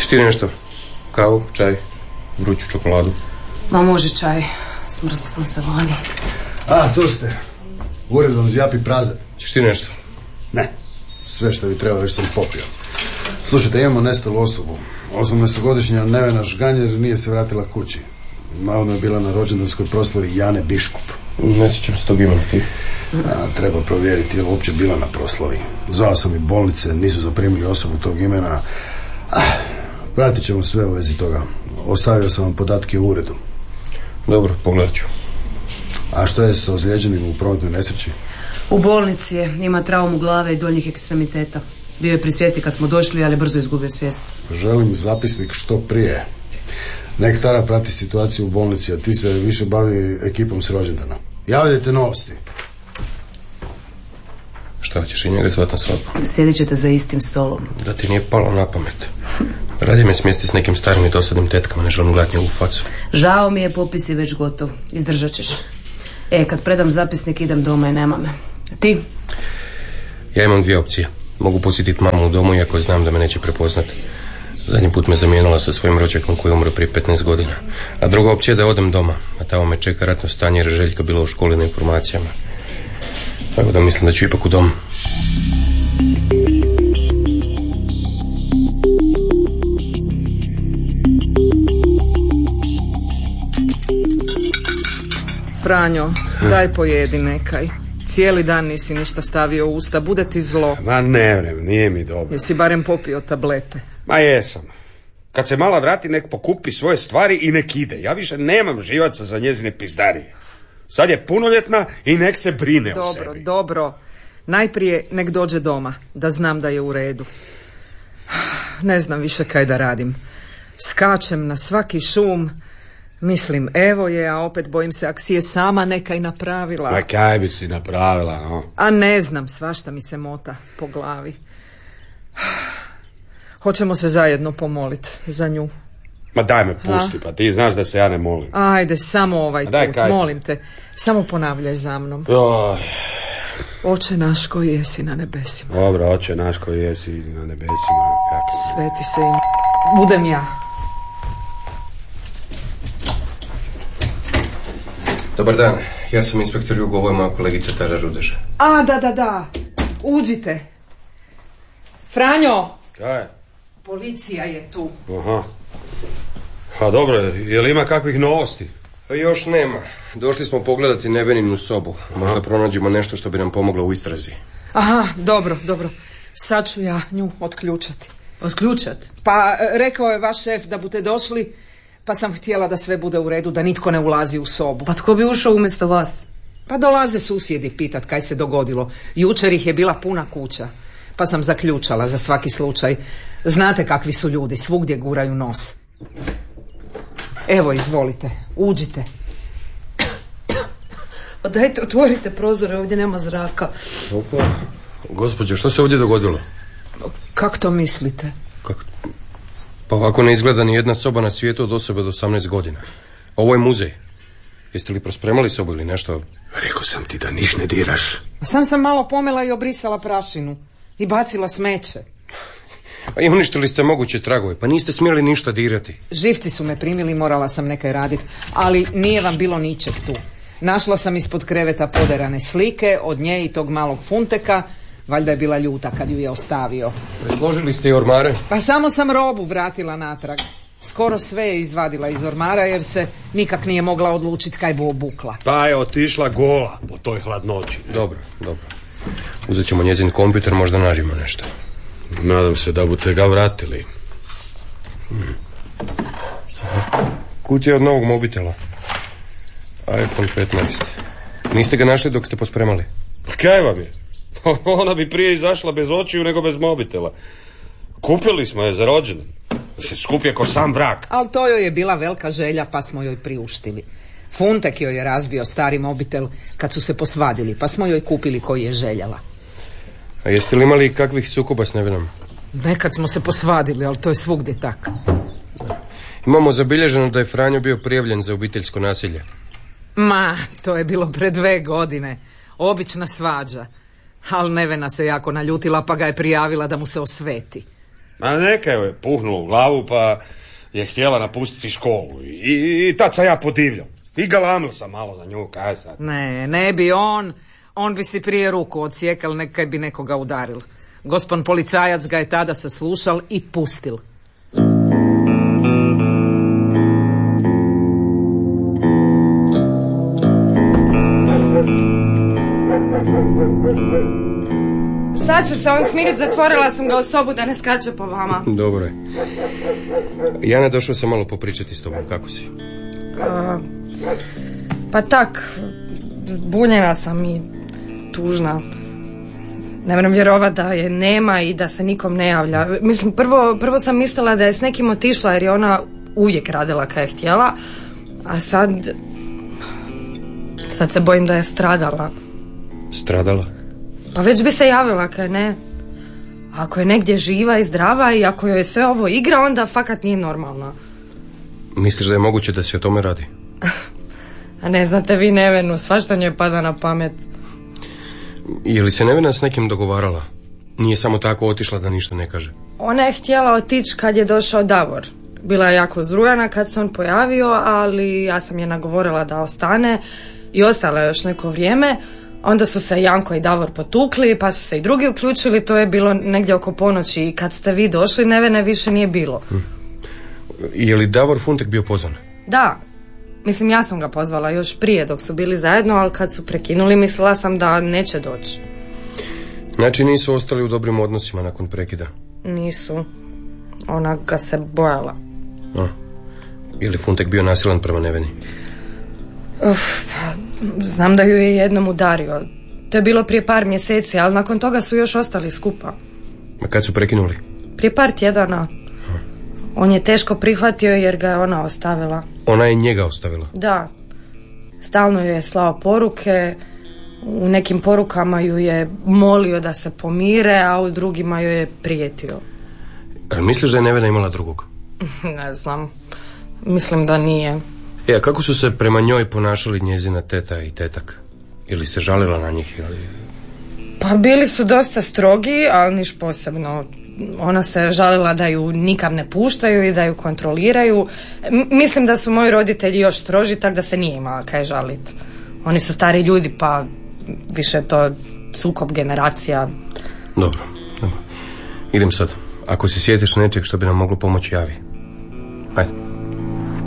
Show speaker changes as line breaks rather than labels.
Češ ti nešto? Kavu, čaj, vruću čokoladu?
Ma može čaj, smrzla sam se vani.
A, tu ste. Ured vam zjapi prazan.
Češ ti nešto?
Ne, sve što bi trebalo već sam popio. Slušajte, imamo nestalu osobu. 18-godišnja Nevena Žganjer nije se vratila kući. Navodno je bila na rođendanskoj proslavi Jane Biškup.
Ne sjećam se tog imena, ti?
Treba provjeriti je li uopće bila na proslavi. Zvao sam i bolnice, nisu zaprimili osobu tog imena. Pratit ćemo sve u vezi toga. Ostavio sam vam podatke u uredu.
Dobro, pogledat ću.
A što je sa ozlijeđenim u prometnoj nesreći?
U bolnici je, ima traumu glave i doljih ekstremiteta. Bio je pri svijesti kad smo došli, ali brzo izgubio svijest.
Želim zapisnik što prije. Nek Tara prati situaciju u bolnici, a ti se više bavi ekipom s rođendana. Javljajte novosti.
Šta ćeš i njega zvat na svadbu?
Sjedit ćete za istim stolom.
Da ti nije palo na pamet. Radije me smjesti s nekim starim i dosadnim tetkama, ne želim gledati njegovu facu.
Žao mi je, popis je već gotov. Izdržat ćeš. Kad predam zapisnik idem doma i nema me. Ti?
Ja imam dvije opcije. Mogu posjetiti mamu u domu, iako znam da me neće prepoznati. Zadnji put me zamijenila sa svojim rođakom koji je umro prije 15 godina. A druga opcija je da odem doma, a tamo me čeka ratno stanje jer je Željka bila u školi na informacijama. Tako da mislim da ću ipak u dom.
Franjo, daj pojedi nekaj. Cijeli dan nisi ništa stavio u usta, bude ti zlo.
Ma ne, nije mi dobro.
Jesi barem popio tablete?
Ma jesam. Kad se mala vrati, nek pokupi svoje stvari i nek ide. Ja više nemam živaca za njezine pizdarije. Sad je punoljetna i nek se brine o sebi.
Dobro. Najprije nek dođe doma, da znam da je u redu. Ne znam više kaj da radim. Skačem na svaki šum. Mislim, evo je, a opet bojim se ak si je sama nekaj napravila.
Ma kaj bi si napravila, no?
A ne znam, svašta mi se mota po glavi. Hoćemo se zajedno pomoliti za nju.
Ma daj me pusti, pa ti znaš da se ja ne molim.
Ajde, samo ovaj put,
kaj?
molim te. Samo ponavljaj za mnom.
Oj.
Oče naš koji jesi na nebesima.
Dobro, oče naš koji jesi na nebesima.
Sveti se im. Budem ja.
Dobar dan, ja sam inspektor Jugo, ovo je moja kolegica Tara Žudeža.
A, da. Uđite. Franjo!
Kaj?
Policija je tu.
Aha. A dobro, je li ima kakvih novosti?
Još nema. Došli smo pogledati Neveninu sobu. Možda pronađemo nešto što bi nam pomoglo u istrazi.
Aha, dobro. Sad ću ja nju otključati.
Otključat?
Pa rekao je vaš šef da budete došli, pa sam htjela da sve bude u redu, da nitko ne ulazi u sobu.
Pa tko bi ušao umjesto vas?
Pa dolaze susjedi pitat kaj se dogodilo. Jučer ih je bila puna kuća, pa sam zaključala za svaki slučaj. Znate kakvi su ljudi, svugdje guraju nos. Evo, izvolite, uđite.
Pa dajte, otvorite prozore, ovdje nema zraka.
Opa, gospođo, što se ovdje dogodilo?
Kako to mislite?
Pa ako ne izgleda ni jedna soba na svijetu od osobe do 18 godina. Ovo je muzej. Jeste li prospremali sobu ili nešto?
Rekao sam ti da niš ne diraš.
Sam malo pomela i obrisala prašinu. I bacila smeće.
Pa i uništili ste moguće tragove, pa niste smjeli ništa dirati.
Živci su me primili, morala sam nekaj raditi. Ali nije vam bilo ničeg tu. Našla sam ispod kreveta poderane slike od nje i tog malog Funteka. Valjda je bila ljuta kad ju je ostavio.
Predložili ste i ormare?
Pa samo sam robu vratila natrag. Skoro sve je izvadila iz ormara jer se nikak nije mogla odlučiti kaj bu obukla.
Pa je otišla gola po toj hladnoći.
Dobro. Uzet ćemo njezin kompjuter, možda nađemo nešto.
Nadam se da budete ga vratili.
Kutija od novog mobitela. iPhone 15. Niste ga našli dok ste pospremali?
Kaj vam je? Ona bi prije izašla bez očiju nego bez mobitela. Kupili smo je za rođendan. Se skupje ko sam vrak.
Ali to joj je bila velika želja, pa smo joj priuštili. Funtek joj je razbio stari mobitel kad su se posvadili, pa smo joj kupili koji je željela.
A jeste li imali kakvih sukoba s Nevenom?
Nekad smo se posvadili, ali to je svugdje tako.
Imamo zabilježeno da je Franjo bio prijavljen za obiteljsko nasilje.
Ma, to je bilo pre 2 godine. Obična svađa. Ali Nevena se jako naljutila, pa ga je prijavila da mu se osveti.
A neka je puhnulo u glavu pa je htjela napustiti školu. I tad sam ja podivljao. I galamio sam malo za nju, kaj sad.
Ne bi on bi si prije ruku odsjekal, nekaj bi nekoga udaril. Gospon policajac ga je tada saslušal i pustil.
Sad će se on smirit, zatvorila sam ga u sobu da ne skače po vama.
Dobro je. Jane, došao sam malo popričati s tobom, kako si?
Pa tak, zbunjena sam i tužna. Ne moram vjerovat da je nema i da se nikom ne javlja. Mislim, prvo sam mislila da je s nekim otišla jer je ona uvijek radila kad je htjela. A sad se bojim da je stradala.
Stradala?
Pa već bi se javila kad ne. Ako je negdje živa i zdrava i ako joj je sve ovo igra, onda fakat nije normalna.
Misliš da je moguće da se o tome radi?
A ne znate vi Nevenu, svašta njoj pada na pamet.
Je li se Nevena s nekim dogovarala? Nije samo tako otišla da ništa ne kaže?
Ona je htjela otići kad je došao Davor. Bila je jako zrujana kad se on pojavio, ali ja sam je nagovorila da ostane i ostala je još neko vrijeme. Onda su se Janko i Davor potukli, pa su se i drugi uključili, to je bilo negdje oko ponoći i kad ste vi došli, Nevene više nije bilo.
Je li Davor Funtek bio pozvan?
Da, mislim ja sam ga pozvala još prije dok su bili zajedno, ali kad su prekinuli mislila sam da neće doći.
Znači nisu ostali u dobrim odnosima nakon prekida?
Nisu, ona ga se bojala.
Je li Funtek bio nasilan prema Neveni?
Znam da ju je jednom udario. To je bilo prije par mjeseci, ali nakon toga su još ostali skupa.
A kad su prekinuli?
Prije par tjedana. On je teško prihvatio jer ga je ona ostavila.
Ona je njega ostavila?
Da. Stalno ju je slao poruke. U nekim porukama ju je molio da se pomire, a u drugima ju je prijetio.
Ali misliš da je Nevena imala drugog?
Ne znam. Mislim da nije.
A kako su se prema njoj ponašali njezina teta i tetak? Ili se žalila na njih? Ili...
Pa bili su dosta strogi, ali niš posebno. Ona se žalila da ju nikam ne puštaju i da ju kontroliraju. Mislim da su moji roditelji još stroži, tak da se nije imala kaj žaliti. Oni su stari ljudi, pa više to sukob generacija.
Dobro. Idem sad. Ako se sjetiš nečeg što bi nam moglo pomoći, javi.